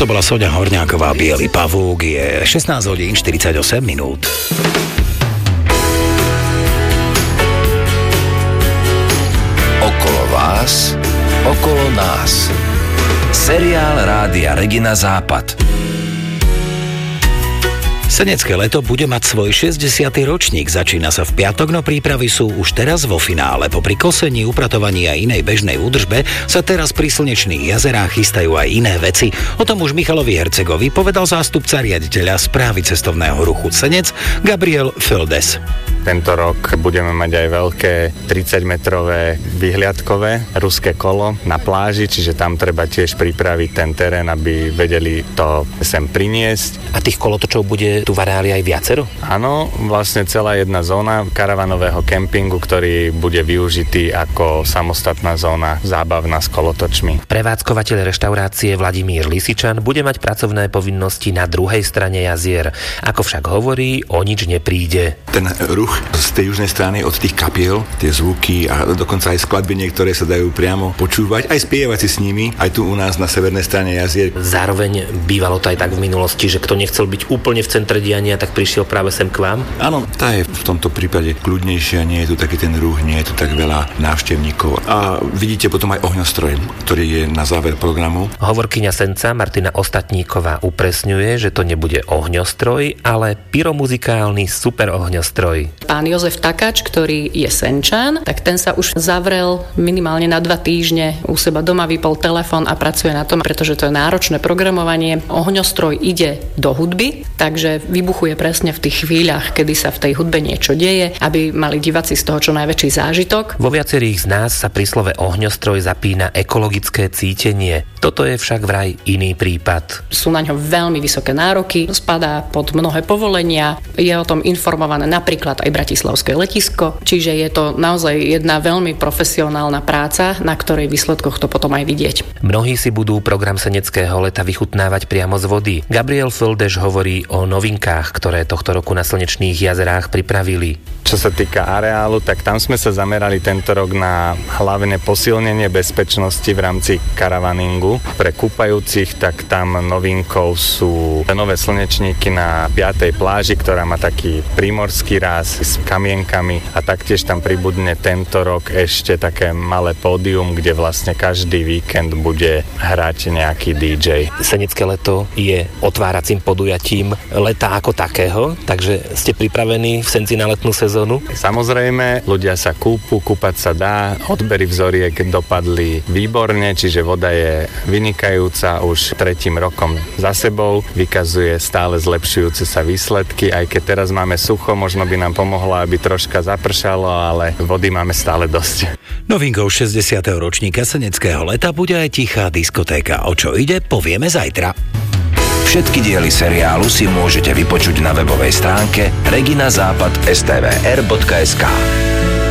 Toto bola Soňa Horňáková, Bielý pavúk, je 16 hodín 48 minút. Okolo vás, okolo nás. Seriál Rádia Regina Západ. Senecké leto bude mať svoj 60. ročník. Začína sa v piatok, no prípravy sú už teraz vo finále. Popri kosení, upratovaní a inej bežnej údržbe sa teraz pri slnečných jazerách chystajú aj iné veci. O tom už Michalovi Hercegovi povedal zástupca riaditeľa správy cestovného ruchu Senec Gabriel Fildes. Tento rok budeme mať aj veľké 30-metrové vyhliadkové ruské kolo na pláži, čiže tam treba tiež pripraviť ten terén, aby vedeli to sem priniesť. A tých kolotočov bude tu v areáli aj viacero? Áno, vlastne celá jedna zóna karavanového kempingu, ktorý bude využitý ako samostatná zóna zábavná s kolotočmi. Prevádzkovateľ reštaurácie Vladimír Lisičan bude mať pracovné povinnosti na druhej strane jazier. Ako však hovorí, o nič nepríde. Ten ruch z tej južnej strany od tých kapiel, tie zvuky a dokonca aj skladby niektoré sa dajú priamo počúvať, aj spievať si s nimi, aj tu u nás na severnej strane jazier. Zároveň bývalo to aj tak v minulosti, že kto nechcel byť úplne v centre diania, tak prišiel práve sem k vám? Áno, tá je v tomto prípade kľudnejšia, nie je tu taký ten ruch, nie je tu tak veľa návštevníkov. A vidíte potom aj ohňostroj, ktorý je na záver programu. Hovorkyňa Senca Martina Ostatníková upresňuje, že to nebude ohňostroj, ale pyromuzikálny super ohňostroj. Pán Jozef Takáč, ktorý je Senčan, tak ten sa už zavrel minimálne na 2 týždne u seba doma, vypol telefón a pracuje na tom, pretože to je náročné programovanie. Ohňostroj ide do hudby, takže vybuchuje presne v tých chvíľach, kedy sa v tej hudbe niečo deje, aby mali diváci z toho čo najväčší zážitok. Vo viacerých z nás sa pri slove ohňostroj zapína ekologické cítenie. Toto je však vraj iný prípad. Sú na ňo veľmi vysoké nároky, spadá pod mnohé povolenia, je o tom informované napríklad aj bratislavské letisko, čiže je to naozaj jedna veľmi profesionálna práca, na ktorej výsledkoch to potom aj vidieť. Mnohí si budú program seneckého leta vychutnávať priamo z vody. Gabriel Fildes hovorí o novinkách, ktoré tohto roku na slnečných jazerách pripravili. Čo sa týka areálu, tak tam sme sa zamerali tento rok na hlavne posilnenie bezpečnosti v rámci karavaningu. Pre kúpajúcich, tak tam novinkou sú nové slnečníky na 5. pláži, ktorá má taký prímorský ráz s kamienkami a taktiež tam pribudne tento rok ešte také malé pódium, kde vlastne každý víkend bude hrať nejaký DJ. Senecké leto je otváracím podujatím leta ako takého, takže ste pripravení v Senci na letnú sezónu? Samozrejme, ľudia sa kúpať sa dá, odbery vzoriek dopadli výborne, čiže voda je vynikajúca už 3. rokom za sebou, vykazuje stále zlepšujúce sa výsledky, aj keď teraz máme sucho, možno by nám pomohlo, aby troška zapršalo, ale vody máme stále dosť. Novinkou 60. ročníka seneckého leta bude aj tichá diskotéka. O čo ide, povieme zajtra. Všetky diely seriálu si môžete vypočuť na webovej stránke reginazápad.stvr.sk.